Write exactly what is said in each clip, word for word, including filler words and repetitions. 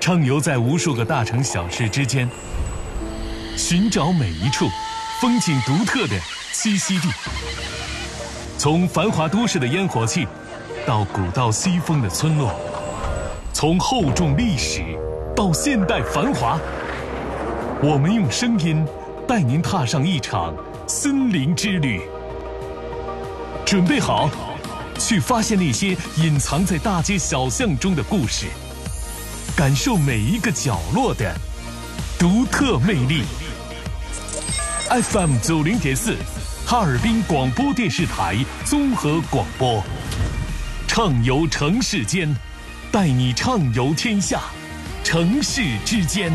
畅游在无数个大城小事之间，寻找每一处风景独特的栖息地。从繁华都市的烟火气，到古道西风的村落，从厚重历史到现代繁华，我们用声音带您踏上一场森林之旅。准备好，去发现那些隐藏在大街小巷中的故事，感受每一个角落的独特魅力。F M 九零点四，哈尔滨广播电视台综合广播，畅游城市间，带你畅游天下，城市之间。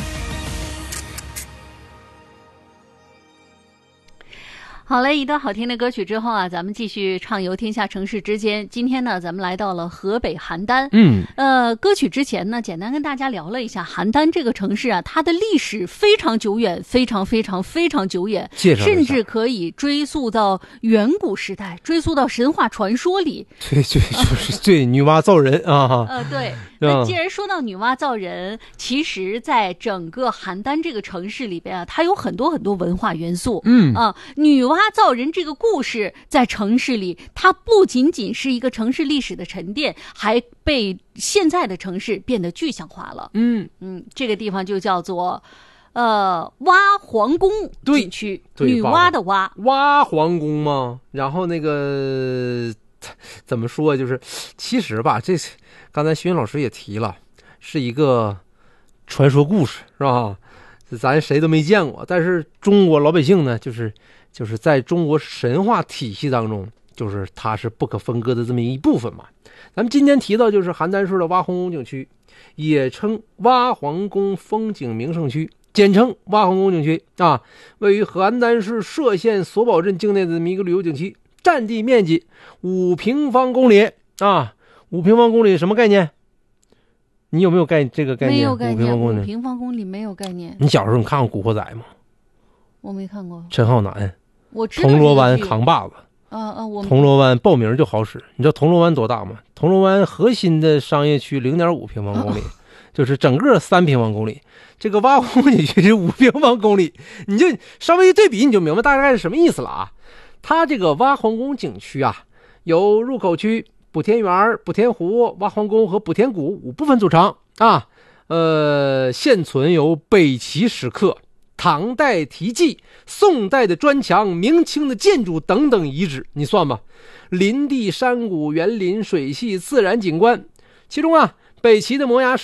好嘞，一段好听的歌曲之后啊，咱们继续畅游天下城市之间。今天呢，咱们来到了河北邯郸。嗯，呃，歌曲之前呢，简单跟大家聊了一下邯郸这个城市啊，它的历史非常久远，非常非常非常久远，甚至可以追溯到远古时代，追溯到神话传说里。 对对，就是对女娲造人啊。 呃，对。那既然说到女娲造人，其实在整个邯郸这个城市里边啊，它有很多很多文化元素。嗯啊，女娲造人这个故事在城市里，它不仅仅是一个城市历史的沉淀，还被现在的城市变得具象化了。嗯嗯，这个地方就叫做呃蛙皇宫景区，女娲的蛙， 蛙皇宫嘛。然后那个怎么说，就是其实吧，这刚才徐云老师也提了，是一个传说故事，是吧？咱谁都没见过，但是中国老百姓呢，就是就是在中国神话体系当中，就是它是不可分割的这么一部分嘛。咱们今天提到就是邯郸市的蛙皇宫景区，也称蛙皇宫风景名胜区，简称蛙皇宫景区啊，位于邯郸市歙县索保镇境内的这么一个旅游景区，占地面积五平方公里啊。五平方公里什么概念？你有没有概这个概念？ 没有概念。 五平方公里， 五平方公里没有概念。 你小时候你看过《古惑仔》吗？ 我没看过。 陈浩南， 我知道铜锣湾扛把子。 啊啊，我铜锣湾报名就好使。你知道铜锣湾多大吗？铜锣湾核心的商业区零点五平方公里，哦、就是整个三平方公里。这个蛙皇宫景区是五平方公里，你就稍微一对比，你就明白大概是什么意思了啊。它这个蛙皇宫景区啊，由入口区、补田园、补田湖、蛙皇宫和补田谷五部分组成啊。呃，现存有北齐石刻、唐代题记、宋代的砖墙、明清的建筑等等遗址，你算吧。林地、山谷、园林、水系、自然景观，其中啊，北齐的摩崖石